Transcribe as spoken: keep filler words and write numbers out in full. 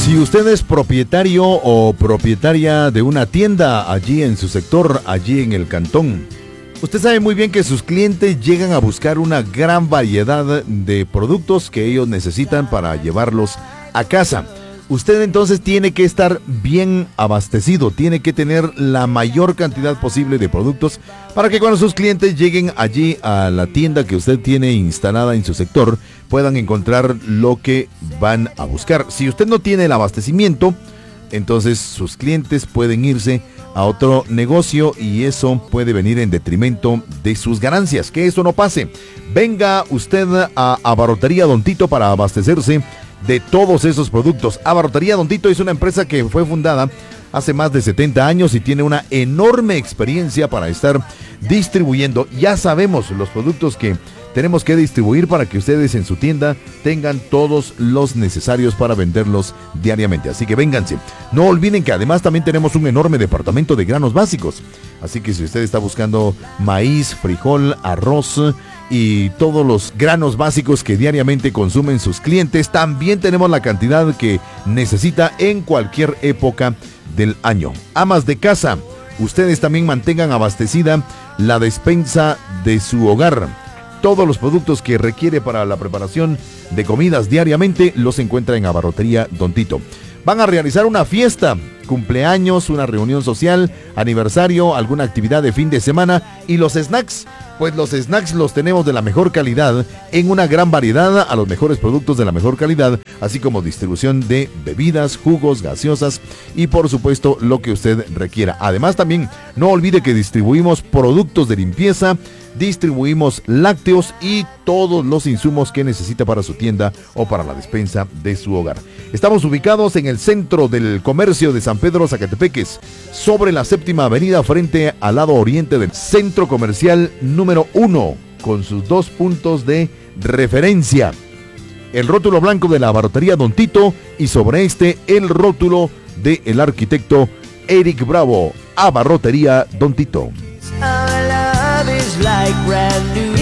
Si usted es propietario o propietaria de una tienda allí en su sector, allí en el cantón, usted sabe muy bien que sus clientes llegan a buscar una gran variedad de productos que ellos necesitan para llevarlos a casa. Usted entonces tiene que estar bien abastecido, tiene que tener la mayor cantidad posible de productos para que cuando sus clientes lleguen allí a la tienda que usted tiene instalada en su sector, puedan encontrar lo que van a buscar. Si usted no tiene el abastecimiento, entonces sus clientes pueden irse a otro negocio y eso puede venir en detrimento de sus ganancias. Que eso no pase. Venga usted a Abarrotería Don Tito para abastecerse de todos esos productos. Abarrotería Don Tito es una empresa que fue fundada hace más de setenta años y tiene una enorme experiencia para estar distribuyendo. Ya sabemos los productos que tenemos que distribuir para que ustedes en su tienda tengan todos los necesarios para venderlos diariamente. Así que vénganse. No olviden que además también tenemos un enorme departamento de granos básicos. Así que si usted está buscando maíz, frijol, arroz y todos los granos básicos que diariamente consumen sus clientes, también tenemos la cantidad que necesita en cualquier época del año. Amas de casa, ustedes también mantengan abastecida la despensa de su hogar. Todos los productos que requiere para la preparación de comidas diariamente los encuentra en Abarrotería Don Tito. Van a realizar una fiesta, cumpleaños, una reunión social, aniversario, alguna actividad de fin de semana. Y los snacks, pues los snacks los tenemos de la mejor calidad, en una gran variedad, a los mejores productos de la mejor calidad, así como distribución de bebidas, jugos, gaseosas y por supuesto lo que usted requiera. Además también no olvide que distribuimos productos de limpieza, distribuimos lácteos y todos los insumos que necesita para su tienda o para la despensa de su hogar. Estamos ubicados en el centro del comercio de San Pedro Zacatepeques, sobre la séptima avenida frente al lado oriente del centro comercial número uno, con sus dos puntos de referencia. El rótulo blanco de la Abarrotería Don Tito y sobre este el rótulo del arquitecto Eric Bravo. Abarrotería Don Tito. Like brand new.